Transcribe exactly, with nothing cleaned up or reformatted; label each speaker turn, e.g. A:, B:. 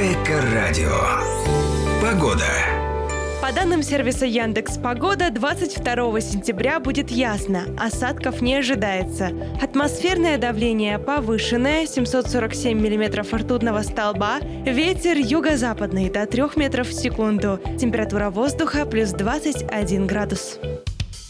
A: Эко-радио. Погода.
B: По данным сервиса Яндекс.Погода, двадцать второго сентября будет ясно, осадков не ожидается. Атмосферное давление повышенное, семьсот сорок семь миллиметров ртутного столба, ветер юго-западный до трёх метров в секунду, температура воздуха плюс двадцать один градус.